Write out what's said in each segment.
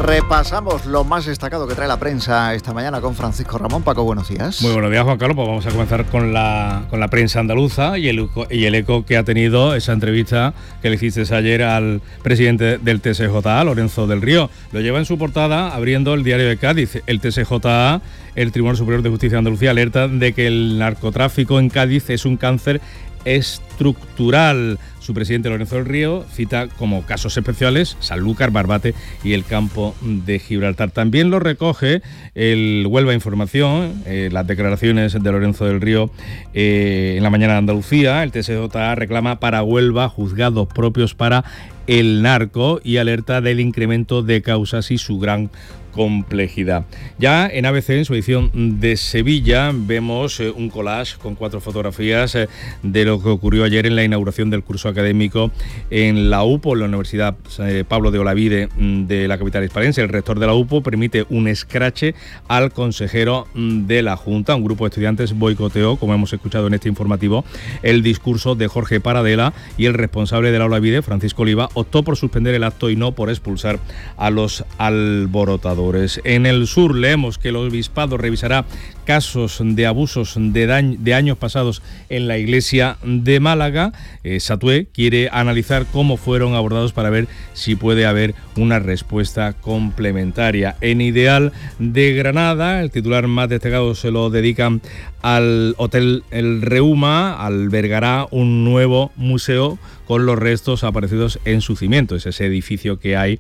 Repasamos lo más destacado que trae la prensa esta mañana con Francisco Ramón. Paco, buenos días. Muy buenos días, Juan Carlos. Pues vamos a comenzar con la prensa andaluza y el eco que ha tenido esa entrevista que le hiciste ayer al presidente del TSJA, Lorenzo del Río. Lo lleva en su portada abriendo el Diario de Cádiz. El TSJA, el Tribunal Superior de Justicia de Andalucía, alerta de que el narcotráfico en Cádiz es un cáncer estructural. Su presidente Lorenzo del Río cita como casos especiales Sanlúcar, Barbate y el campo de Gibraltar. También lo recoge el Huelva Información, las declaraciones de Lorenzo del Río en la mañana de Andalucía. El TSJA reclama para Huelva juzgados propios para el narco y alerta del incremento de causas y su gran complejidad. Ya en ABC, en su edición de Sevilla, vemos un collage con 4 fotografías de lo que ocurrió ayer en la inauguración del curso académico en la UPO, en la Universidad Pablo de Olavide de la capital hispalense. El rector de la UPO permite un escrache al consejero de la Junta. Un grupo de estudiantes boicoteó, como hemos escuchado en este informativo, el discurso de Jorge Paradela y el responsable de la Olavide, Francisco Oliva, optó por suspender el acto y no por expulsar a los alborotadores. En el sur leemos que el obispado revisará casos de abusos de años pasados en la iglesia de Málaga. Satué quiere analizar cómo fueron abordados para ver si puede haber una respuesta complementaria. En Ideal de Granada, el titular más destacado se lo dedican al Hotel El Reuma. Albergará un nuevo museo con los restos aparecidos en su cimiento. Es ese edificio que hay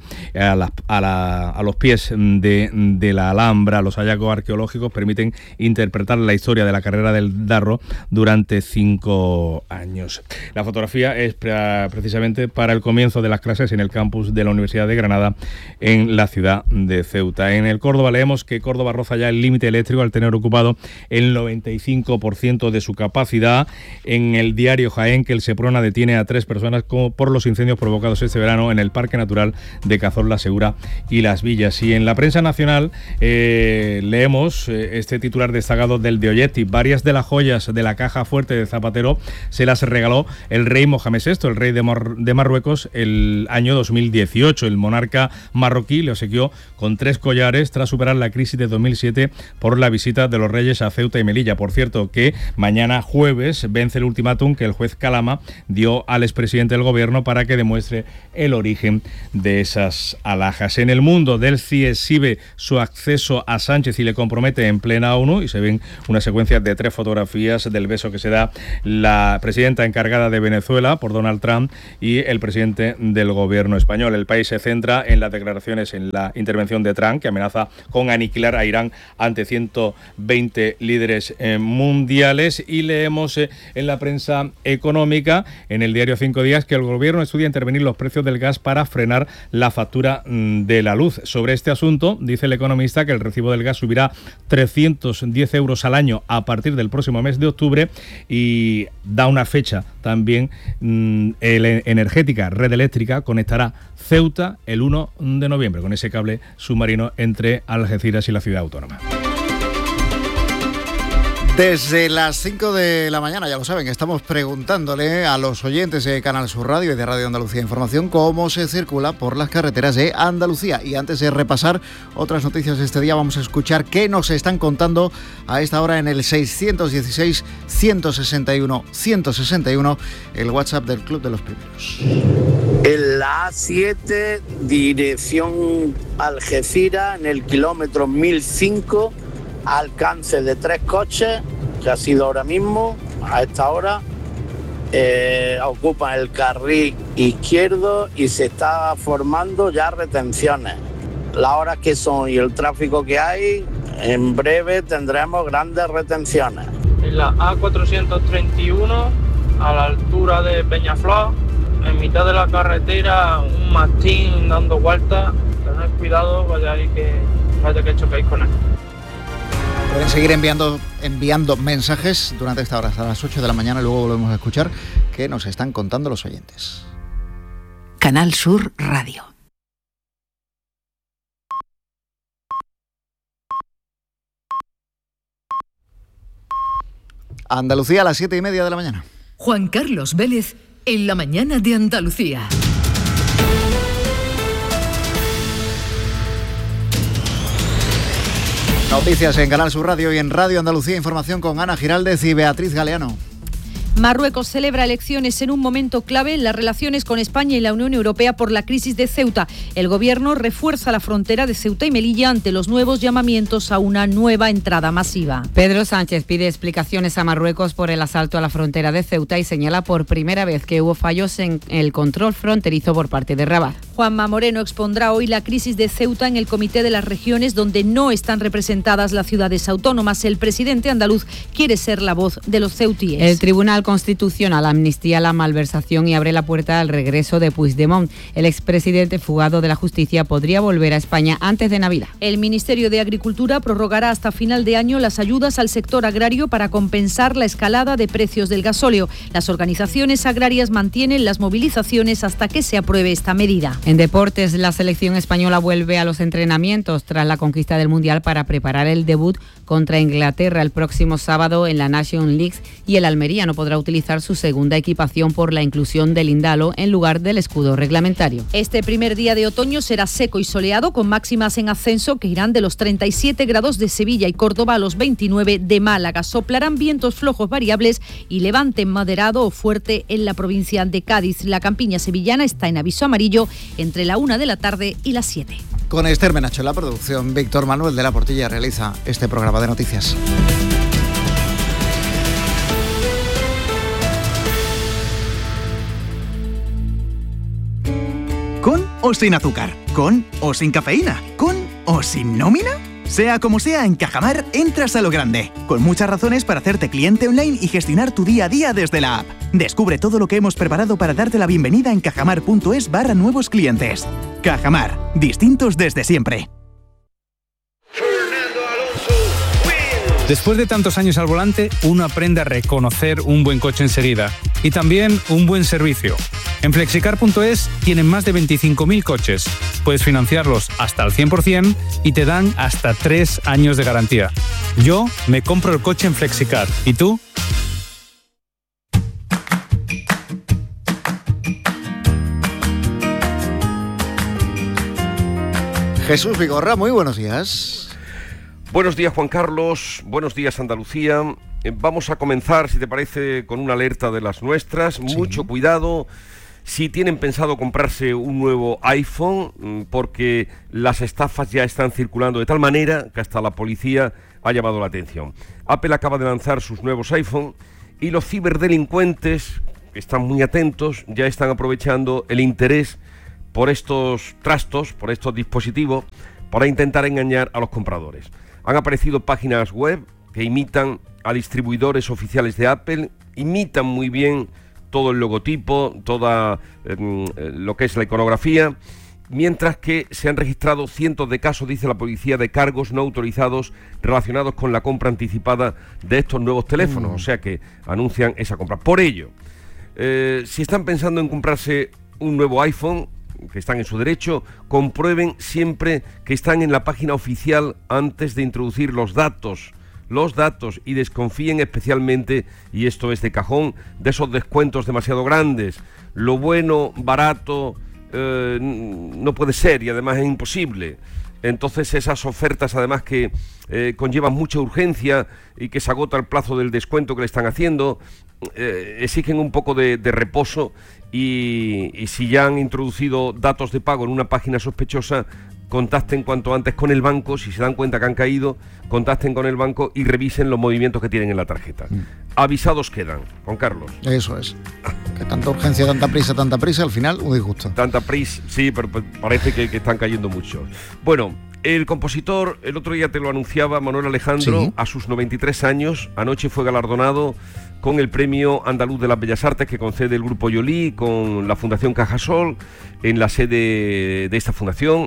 a los pies de la Alhambra. Los hallazgos arqueológicos permiten interpretar la historia de la carrera del Darro durante 5 años. La fotografía es precisamente para el comienzo de las clases en el campus de la Universidad de Granada en la ciudad de Ceuta. En el Córdoba leemos que Córdoba roza ya el límite eléctrico al tener ocupado el 95% de su capacidad. En el diario Jaén, que el Seprona detiene a 3 personas por los incendios provocados este verano en el Parque Natural de Cazorla Segura y Las Villas. Y en la prensa nacional leemos este titular destacado del de Olletti. Varias de las joyas de la caja fuerte de Zapatero se las regaló el rey Mohamed VI, el rey de Marruecos, el año 2018. El monarca marroquí le obsequió con 3 collares tras superar la crisis de 2007 por la visita de los reyes a Ceuta y Melilla. Por cierto, que mañana jueves vence el ultimátum que el juez Calama dio al expresidente del gobierno para que demuestre el origen de esas alhajas. En el mundo del CIE exhibe su acceso a Sánchez y le compromete en plena ONU, y se ven una secuencia de 3 fotografías del beso que se da la presidenta encargada de Venezuela por Donald Trump y el presidente del gobierno español. El País se centra en las declaraciones, en la intervención de Trump, que amenaza con aniquilar a Irán ante 120 líderes mundiales, y leemos en la prensa económica, en el diario 5 Días, que el gobierno estudia intervenir los precios del gas para frenar la factura de la luz. Sobre este asunto, dice el economista que el recibo del gas subirá 310 euros al año a partir del próximo mes de octubre, y da una fecha también. Energética Red Eléctrica conectará Ceuta el 1 de noviembre con ese cable submarino entre Algeciras y la ciudad autónoma. Desde las 5 de la mañana, ya lo saben, estamos preguntándole a los oyentes de Canal Sur Radio y de Radio Andalucía Información cómo se circula por las carreteras de Andalucía. Y antes de repasar otras noticias de este día, vamos a escuchar qué nos están contando a esta hora en el 616-161-161, el WhatsApp del Club de los Primeros. En la A7, dirección Algeciras, en el kilómetro 1005, alcance de 3 coches, que ha sido ahora mismo, a esta hora, ocupan el carril izquierdo y se está formando ya retenciones. Las horas que son y el tráfico que hay, en breve tendremos grandes retenciones. En la A431, a la altura de Peñaflor, en mitad de la carretera, un mastín dando vueltas. Tened cuidado, vaya que chocáis con él. Pueden seguir enviando mensajes durante esta hora hasta las 8 de la mañana, y luego volvemos a escuchar qué nos están contando los oyentes. Canal Sur Radio. Andalucía a las 7:30 de la mañana. Juan Carlos Vélez en la mañana de Andalucía. Noticias en Canal Sur Radio y en Radio Andalucía. Información con Ana Giraldez y Beatriz Galeano. Marruecos celebra elecciones en un momento clave en las relaciones con España y la Unión Europea por la crisis de Ceuta. El gobierno refuerza la frontera de Ceuta y Melilla ante los nuevos llamamientos a una nueva entrada masiva. Pedro Sánchez pide explicaciones a Marruecos por el asalto a la frontera de Ceuta y señala por primera vez que hubo fallos en el control fronterizo por parte de Rabat. Juanma Moreno expondrá hoy la crisis de Ceuta en el Comité de las Regiones, donde no están representadas las ciudades autónomas. El presidente andaluz quiere ser la voz de los ceutíes. El Tribunal Constitucional amnistía la malversación y abre la puerta al regreso de Puigdemont. El expresidente fugado de la justicia podría volver a España antes de Navidad. El Ministerio de Agricultura prorrogará hasta final de año las ayudas al sector agrario para compensar la escalada de precios del gasóleo. Las organizaciones agrarias mantienen las movilizaciones hasta que se apruebe esta medida. En deportes, la selección española vuelve a los entrenamientos tras la conquista del Mundial para preparar el debut contra Inglaterra el próximo sábado en la Nations League, y el Almería no podrá utilizar su segunda equipación por la inclusión del Indalo en lugar del escudo reglamentario. Este primer día de otoño será seco y soleado, con máximas en ascenso que irán de los 37 grados de Sevilla y Córdoba a los 29 de Málaga. Soplarán vientos flojos variables y levante moderado o fuerte en la provincia de Cádiz. La campiña sevillana está en aviso amarillo entre la 1 de la tarde y las 7. Con Esther Menacho en la producción, Víctor Manuel de la Portilla realiza este programa de noticias. ¿Con o sin azúcar? ¿Con o sin cafeína? ¿Con o sin nómina? Sea como sea, en Cajamar entras a lo grande, con muchas razones para hacerte cliente online y gestionar tu día a día desde la app. Descubre todo lo que hemos preparado para darte la bienvenida en cajamar.es/nuevos clientes. Cajamar, distintos desde siempre. Después de tantos años al volante, uno aprende a reconocer un buen coche enseguida y también un buen servicio. En Flexicar.es tienen más de 25.000 coches. Puedes financiarlos hasta el 100% y te dan hasta 3 años de garantía. Yo me compro el coche en Flexicar. ¿Y tú? Jesús Vigorra, muy buenos días. Buenos días, Juan Carlos. Buenos días, Andalucía. Vamos a comenzar, si te parece, con una alerta de las nuestras. Sí. Mucho cuidado si tienen pensado comprarse un nuevo iPhone, porque las estafas ya están circulando de tal manera que hasta la policía ha llamado la atención. Apple acaba de lanzar sus nuevos iPhone y los ciberdelincuentes, que están muy atentos, ya están aprovechando el interés por estos trastos, por estos dispositivos, para intentar engañar a los compradores. Han aparecido páginas web que imitan a distribuidores oficiales de Apple, imitan muy bien todo el logotipo, toda lo que es la iconografía, mientras que se han registrado cientos de casos, dice la policía, de cargos no autorizados relacionados con la compra anticipada de estos nuevos teléfonos, o sea que anuncian esa compra. Por ello, si están pensando en comprarse un nuevo iPhone, que están en su derecho, comprueben siempre que están en la página oficial antes de introducir los datos, y desconfíen especialmente, y esto es de cajón, de esos descuentos demasiado grandes. Lo bueno, barato, no puede ser, y además es imposible. Entonces esas ofertas, además, que conllevan mucha urgencia y que se agota el plazo del descuento que le están haciendo, exigen un poco de reposo, y si ya han introducido datos de pago en una página sospechosa, contacten cuanto antes con el banco. Si se dan cuenta que han caído, contacten con el banco y revisen los movimientos que tienen en la tarjeta. Avisados quedan, Juan Carlos. Eso es. Que tanta urgencia, tanta prisa, al final un disgusto. Tanta prisa, sí, pero parece que están cayendo muchos. Bueno, el compositor, el otro día te lo anunciaba, Manuel Alejandro, sí, a sus 93 años, anoche fue galardonado con el Premio Andaluz de las Bellas Artes que concede el Grupo Yolí con la Fundación Cajasol en la sede de esta fundación,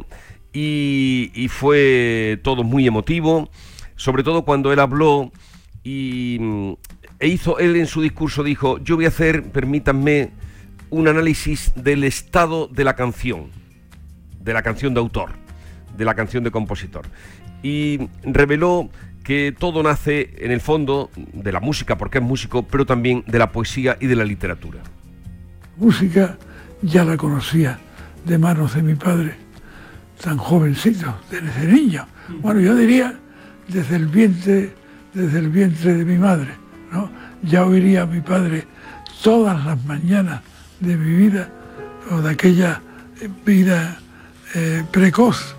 y fue todo muy emotivo, sobre todo cuando él habló él en su discurso dijo: yo voy a hacer, permítanme, un análisis del estado de la canción de autor, de la canción de compositor, y reveló que todo nace en el fondo de la música, porque es músico, pero también de la poesía y de la literatura. Música ya la conocía de manos de mi padre, tan jovencito, desde niño. Bueno, yo diría desde el vientre de mi madre, ¿no? Ya oiría a mi padre todas las mañanas de mi vida, o de aquella vida precoz.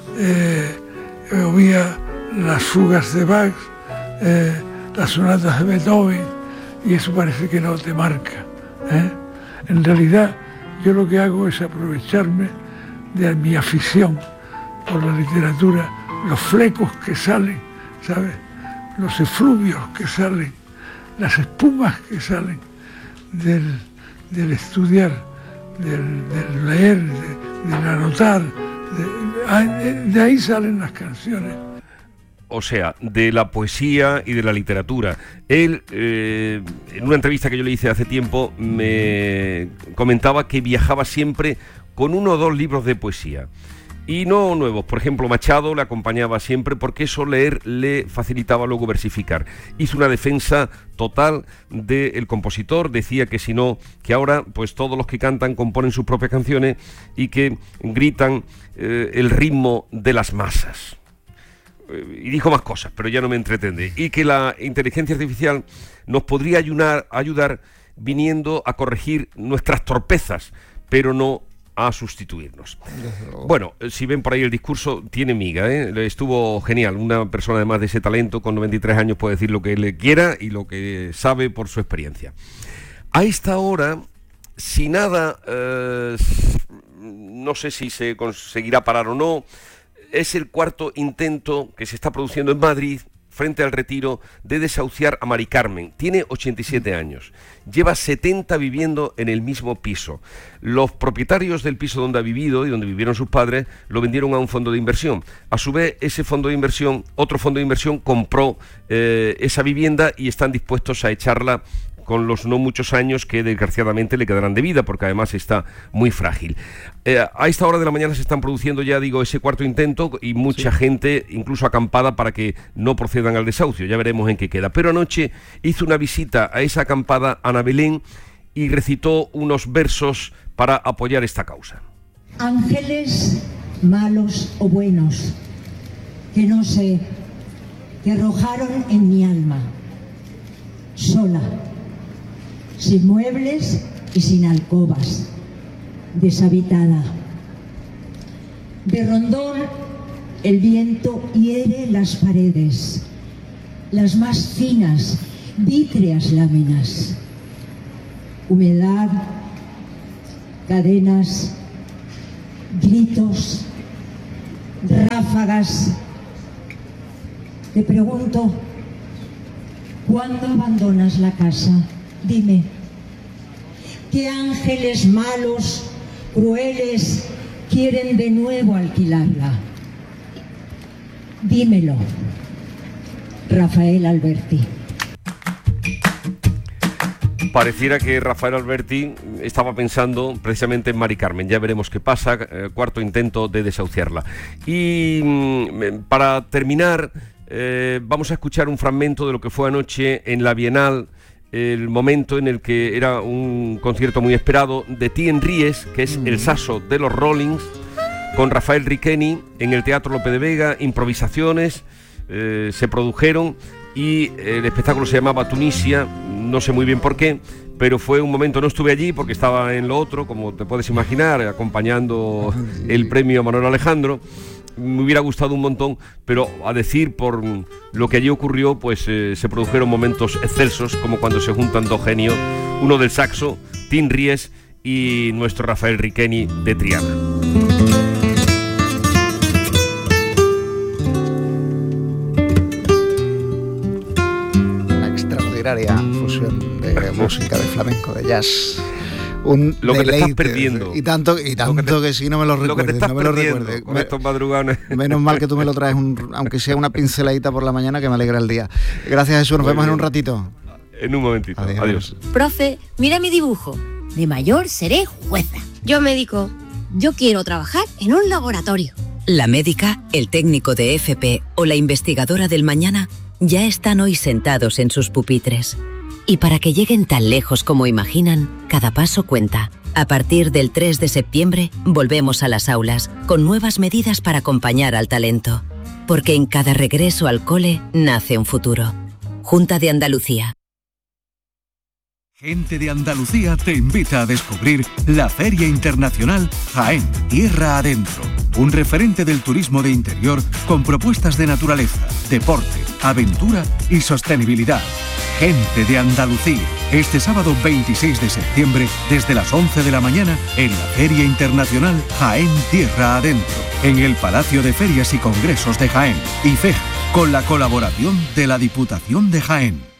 Oía las fugas de Bach, las sonatas de Beethoven, y eso parece que no te marca, ¿eh? En realidad, yo lo que hago es aprovecharme de mi afición por la literatura, los flecos que salen, ¿sabes? Los efluvios que salen, las espumas que salen del estudiar, del leer, del anotar, de ahí salen las canciones. O sea, de la poesía y de la literatura. Él, en una entrevista que yo le hice hace tiempo, me comentaba que viajaba siempre con 1 o 2 libros de poesía. Y no nuevos. Por ejemplo, Machado le acompañaba siempre porque eso leer le facilitaba luego versificar. Hizo una defensa total del compositor. Decía que si no, que ahora pues todos los que cantan componen sus propias canciones y que gritan el ritmo de las masas. Y dijo más cosas, pero ya no me entretendré. Y que la inteligencia artificial nos podría ayudar viniendo a corregir nuestras torpezas, pero no a sustituirnos. Bueno, si ven por ahí el discurso, tiene miga, ¿eh? Estuvo genial. Una persona además de ese talento, con 93 años, puede decir lo que le quiera y lo que sabe por su experiencia. A esta hora, si nada, no sé si se conseguirá parar o no, es el 4º intento que se está produciendo en Madrid, frente al Retiro, de desahuciar a Mari Carmen. Tiene 87 años. Lleva 70 viviendo en el mismo piso. Los propietarios del piso donde ha vivido y donde vivieron sus padres, lo vendieron a un fondo de inversión. A su vez, ese fondo de inversión, otro fondo de inversión, compró esa vivienda y están dispuestos a echarla con los no muchos años que desgraciadamente le quedarán de vida, porque además está muy frágil. A esta hora de la mañana se están produciendo ya, digo, ese 4º intento y mucha gente, incluso acampada, para que no procedan al desahucio. Ya veremos en qué queda. Pero anoche hizo una visita a esa acampada Ana Belén y recitó unos versos para apoyar esta causa. Ángeles malos o buenos, que no sé, que arrojaron en mi alma, sola, sin muebles y sin alcobas, deshabitada. De rondón el viento hiere las paredes, las más finas, vítreas láminas. Humedad, cadenas, gritos, ráfagas. Te pregunto, ¿cuándo abandonas la casa? Dime, ¿qué ángeles malos, crueles, quieren de nuevo alquilarla? Dímelo, Rafael Alberti. Pareciera que Rafael Alberti estaba pensando precisamente en Mari Carmen. Ya veremos qué pasa, 4º intento de desahuciarla. Y para terminar, vamos a escuchar un fragmento de lo que fue anoche en la Bienal, el momento en el que era un concierto muy esperado de Tien Ries, que es el saxo de los Rollings, con Rafael Riqueni en el Teatro Lope de Vega. Improvisaciones se produjeron y el espectáculo se llamaba Tunisia, no sé muy bien por qué, pero fue un momento, no estuve allí porque estaba en lo otro, como te puedes imaginar, acompañando el premio a Manuel Alejandro. Me hubiera gustado un montón, pero a decir por lo que allí ocurrió, pues se produjeron momentos excelsos, como cuando se juntan dos genios, uno del saxo, Tien Ries, y nuestro Rafael Riqueni de Triana. Una extraordinaria fusión de música, de flamenco, de jazz. Lo que te estás perdiendo. Y tanto que si no me lo recuerdes. Lo que te estás perdiendo con estos madrugones. Menos mal que tú me lo traes, aunque sea una pinceladita por la mañana, que me alegra el día. Gracias, Jesús. Nos vemos en un ratito. En un momentito. Adiós. Profe, mira mi dibujo. De mayor seré jueza. Yo médico. Yo quiero trabajar en un laboratorio. La médica, el técnico de FP o la investigadora del mañana ya están hoy sentados en sus pupitres. Y para que lleguen tan lejos como imaginan, cada paso cuenta. A partir del 3 de septiembre, volvemos a las aulas, con nuevas medidas para acompañar al talento. porque en cada regreso al cole nace un futuro. Junta de Andalucía. Gente de Andalucía te invita a descubrir la Feria Internacional Jaén, Tierra Adentro. Un referente del turismo de interior con propuestas de naturaleza, deporte, aventura y sostenibilidad. Gente de Andalucía. Este sábado 26 de septiembre, desde las 11 de la mañana, en la Feria Internacional Jaén, Tierra Adentro, en el Palacio de Ferias y Congresos de Jaén, IFEJA, con la colaboración de la Diputación de Jaén.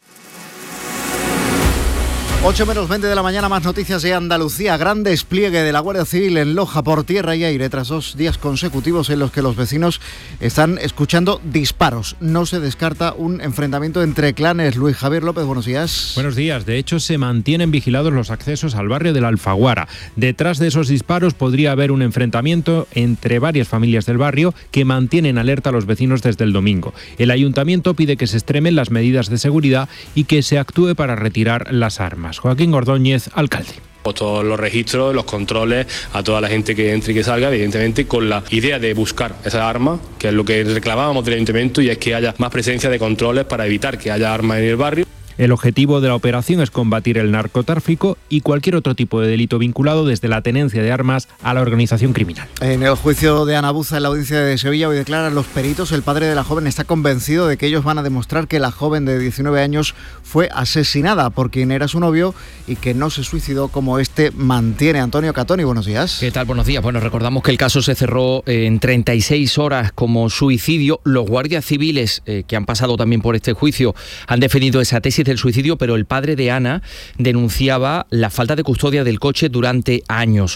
8 menos 20 de la mañana, más noticias de Andalucía. Gran despliegue de la Guardia Civil en Loja por tierra y aire tras 2 días consecutivos en los que los vecinos están escuchando disparos. No se descarta un enfrentamiento entre clanes. Luis Javier López, buenos días. Buenos días. De hecho, se mantienen vigilados los accesos al barrio de la Alfaguara. Detrás de esos disparos podría haber un enfrentamiento entre varias familias del barrio que mantienen alerta a los vecinos desde el domingo. El ayuntamiento pide que se extremen las medidas de seguridad y que se actúe para retirar las armas. Joaquín Ordóñez, alcalde. Todos los registros, los controles a toda la gente que entre y que salga, evidentemente con la idea de buscar esa arma, que es lo que reclamábamos del ayuntamiento, y es que haya más presencia de controles para evitar que haya armas en el barrio. El objetivo de la operación es combatir el narcotráfico y cualquier otro tipo de delito vinculado desde la tenencia de armas a la organización criminal. En el juicio de Ana Buza en la audiencia de Sevilla hoy declaran los peritos. El padre de la joven está convencido de que ellos van a demostrar que la joven de 19 años fue asesinada por quien era su novio y que no se suicidó como este mantiene. Antonio Catoni, buenos días. ¿Qué tal? Buenos días. Bueno, recordamos que el caso se cerró en 36 horas como suicidio. Los guardias civiles que han pasado también por este juicio han defendido esa tesis del suicidio, pero el padre de Ana denunciaba la falta de custodia del coche durante años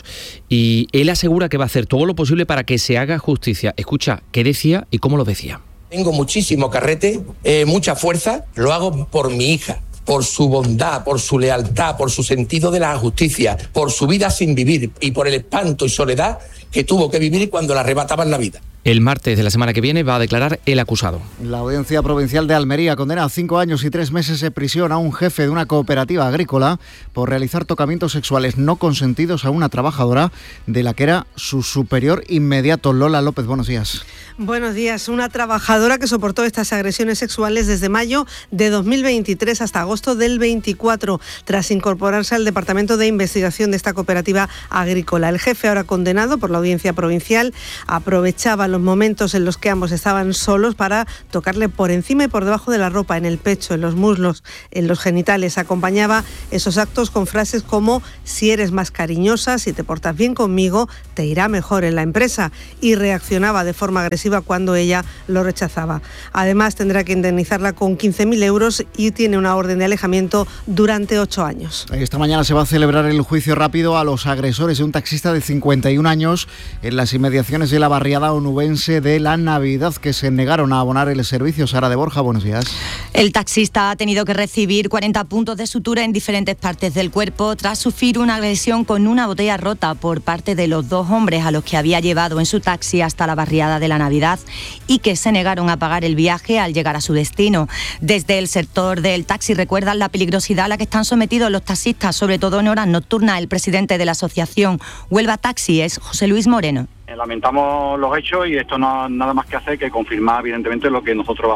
y él asegura que va a hacer todo lo posible para que se haga justicia. Escucha qué decía y cómo lo decía. Tengo muchísimo carrete, mucha fuerza, lo hago por mi hija, por su bondad, por su lealtad, por su sentido de la justicia, por su vida sin vivir y por el espanto y soledad que tuvo que vivir cuando le arrebataban la vida. El martes de la semana que viene va a declarar el acusado. La Audiencia Provincial de Almería condena a 5 años y 3 meses de prisión a un jefe de una cooperativa agrícola por realizar tocamientos sexuales no consentidos a una trabajadora de la que era su superior inmediato. Lola López, buenos días. Buenos días. Una trabajadora que soportó estas agresiones sexuales desde mayo de 2023 hasta agosto del 24, tras incorporarse al Departamento de Investigación de esta cooperativa agrícola. El jefe, ahora condenado por la Audiencia Provincial, aprovechaba los momentos en los que ambos estaban solos para tocarle por encima y por debajo de la ropa, en el pecho, en los muslos, en los genitales. Acompañaba esos actos con frases como: si eres más cariñosa, si te portas bien conmigo, te irá mejor en la empresa, y reaccionaba de forma agresiva cuando ella lo rechazaba. Además, tendrá que indemnizarla con 15.000 euros y tiene una orden de alejamiento durante 8 años. Esta mañana se va a celebrar el juicio rápido a los agresores de un taxista de 51 años en las inmediaciones de la barriada onubense de La Navidad, que se negaron a abonar el servicio. Sara de Borja, buenos días. El taxista ha tenido que recibir 40 puntos de sutura en diferentes partes del cuerpo tras sufrir una agresión con una botella rota por parte de los 2 hombres a los que había llevado en su taxi hasta la barriada de La Navidad y que se negaron a pagar el viaje al llegar a su destino. Desde el sector del taxi recuerdan la peligrosidad a la que están sometidos los taxistas, sobre todo en horas nocturnas. El presidente de la asociación Huelva Taxi es José Luis Moreno. Lamentamos los hechos y esto no nada más que hacer que confirmar evidentemente lo que nosotros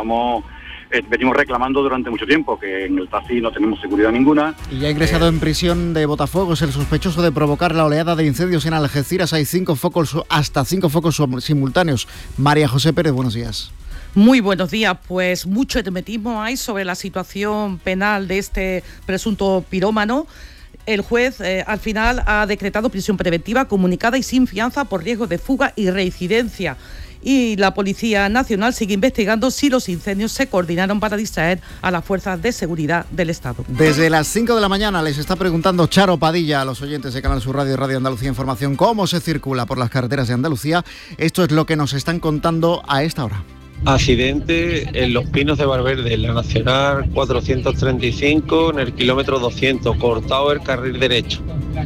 venimos reclamando durante mucho tiempo, que en el taxi no tenemos seguridad ninguna. Y ya ha ingresado en prisión de Botafuegos el sospechoso de provocar la oleada de incendios en Algeciras. Hay hasta 5 focos simultáneos. María José Pérez, buenos días. Muy buenos días. Pues mucho hermetismo hay sobre la situación penal de este presunto pirómano. El juez al final ha decretado prisión preventiva comunicada y sin fianza por riesgo de fuga y reincidencia. Y la Policía Nacional sigue investigando si los incendios se coordinaron para distraer a las fuerzas de seguridad del Estado. Desde las 5 de la mañana les está preguntando Charo Padilla a los oyentes de Canal Sur Radio y Radio Andalucía Información cómo se circula por las carreteras de Andalucía. Esto es lo que nos están contando a esta hora. Accidente en Los Pinos de Valverde, en la Nacional 435, en el kilómetro 200, cortado el carril derecho.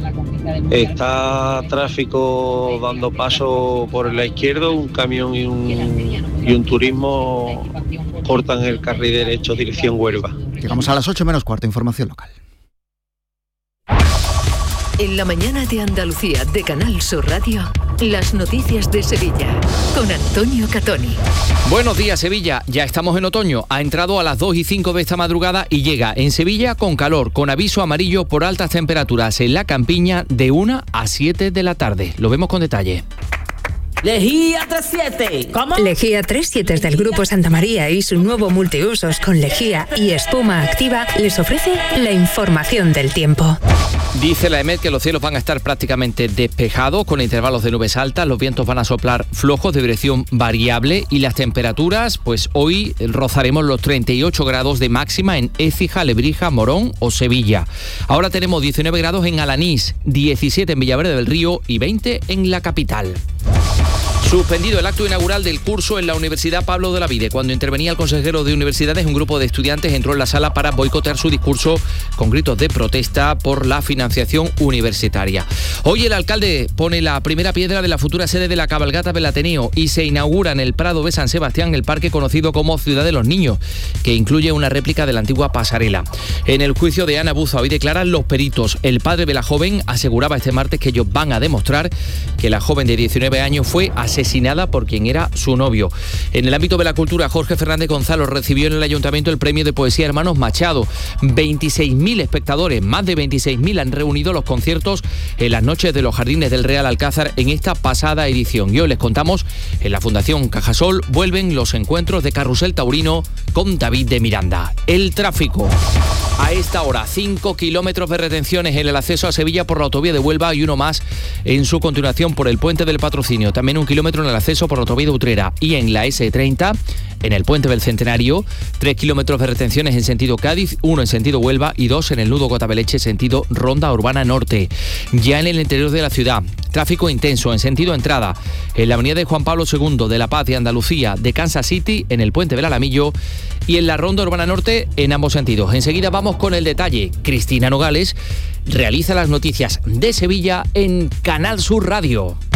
Está tráfico dando paso por el izquierdo, un camión y un turismo cortan el carril derecho, dirección Huelva. Llegamos a las 8 menos cuarto, información local. En la mañana de Andalucía de Canal Sur Radio, las noticias de Sevilla con Antonio Catoni. Buenos días, Sevilla. Ya estamos en otoño. Ha entrado a las 2:05 de esta madrugada y llega en Sevilla con calor, con aviso amarillo por altas temperaturas en la campiña de 1 a 7 de la tarde. Lo vemos con detalle. Lejía 37. ¿Cómo? Lejía 37 del Grupo Santa María y su nuevo multiusos con lejía y espuma activa les ofrece la información del tiempo. Dice la EMET que los cielos van a estar prácticamente despejados con intervalos de nubes altas, los vientos van a soplar flojos de dirección variable y las temperaturas, pues hoy rozaremos los 38 grados de máxima en Écija, Lebrija, Morón o Sevilla. Ahora tenemos 19 grados en Alanís, 17 en Villaverde del Río y 20 en la capital. Suspendido el acto inaugural del curso en la Universidad Pablo de Olavide. Cuando intervenía el consejero de Universidades, un grupo de estudiantes entró en la sala para boicotear su discurso con gritos de protesta por la financiación universitaria. Hoy el alcalde pone la primera piedra de la futura sede de la cabalgata del Ateneo y se inaugura en el Prado de San Sebastián el parque conocido como Ciudad de los Niños, que incluye una réplica de la antigua pasarela. En el juicio de Ana Buza hoy declaran los peritos. El padre de la joven aseguraba este martes que ellos van a demostrar que la joven de 19 años fue asesinada por quien era su novio. En el ámbito de la cultura, Jorge Fernández Gonzalo recibió en el Ayuntamiento el premio de poesía Hermanos Machado. 26.000 espectadores, más de 26.000 han reunido los conciertos en las noches de los Jardines del Real Alcázar en esta pasada edición. Y hoy les contamos, en la Fundación Cajasol vuelven los encuentros de Carrusel Taurino con David de Miranda. El tráfico. A esta hora, 5 kilómetros de retenciones en el acceso a Sevilla por la autovía de Huelva y uno más en su continuación por el Puente del Patrocinio. También 1 kilómetro en el acceso por la autovía de Utrera y en la S30, en el Puente del Centenario, 3 kilómetros de retenciones en sentido Cádiz, 1 en sentido Huelva y 2 en el nudo Cotabeleche, sentido Ronda Urbana Norte. Ya en el interior de la ciudad, tráfico intenso en sentido entrada, en la avenida de Juan Pablo II, de La Paz, de Andalucía, de Kansas City, en el Puente del Alamillo y en la Ronda Urbana Norte en ambos sentidos. Enseguida vamos con el detalle. Cristina Nogales realiza las noticias de Sevilla en Canal Sur Radio.